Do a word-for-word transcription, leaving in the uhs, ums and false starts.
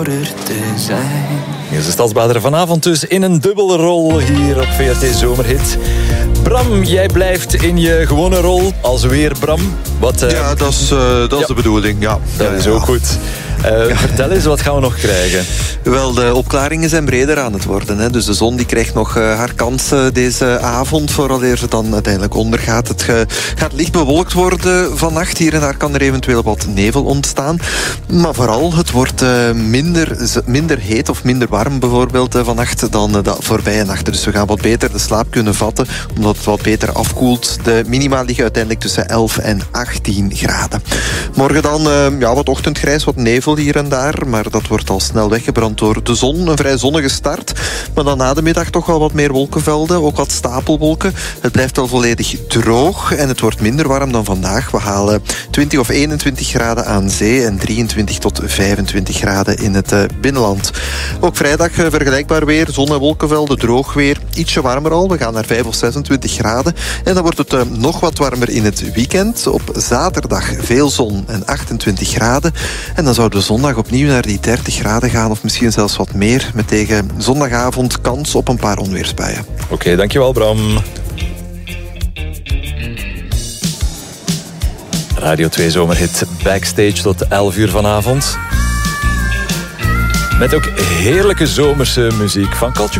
te zijn. Hier is de Stadsbader vanavond dus in een dubbele rol hier op V R T Zomerhit. Bram, jij blijft in je gewone rol als weer Bram. Wat, uh... Ja, dat is, uh, dat is ja. de bedoeling. Ja. Dat ja, is ja. ook goed. Uh, ja. Vertel eens, wat gaan we nog krijgen? Wel, de opklaringen zijn breder aan het worden. Hè. Dus de zon die krijgt nog uh, haar kans uh, deze avond, vooraleer ze dan uiteindelijk ondergaat. Het ge, gaat licht bewolkt worden vannacht. Hier en daar kan er eventueel wat nevel ontstaan. Maar vooral, het wordt uh, minder, minder heet of minder warm bijvoorbeeld uh, vannacht dan uh, de voorbije nachten. Dus we gaan wat beter de slaap kunnen vatten, omdat het wat beter afkoelt. De minima liggen uiteindelijk tussen elf en achttien graden. Morgen dan uh, ja, wat ochtendgrijs, wat nevel hier en daar, maar dat wordt al snel weggebrand door de zon. Een vrij zonnige start, maar dan na de middag toch wel wat meer wolkenvelden, ook wat stapelwolken. Het blijft wel volledig droog en het wordt minder warm dan vandaag. We halen twintig of eenentwintig graden aan zee en drieëntwintig tot vijfentwintig graden in het uh, binnenland. Ook vrijdag uh, vergelijkbaar weer, zon en wolkenvelden, droog weer. Ietsje warmer al, we gaan naar vijf of zesentwintig graden. En dan wordt het uh, nog wat warmer in het weekend. Op zaterdag veel zon en achtentwintig graden. En dan zouden we zondag opnieuw naar die dertig graden gaan, of misschien zelfs wat meer, met tegen zondagavond kans op een paar onweersbuien. Oké, okay, dankjewel Bram. Radio twee Zomerhit backstage tot elf uur vanavond. Met ook heerlijke zomerse muziek van Culture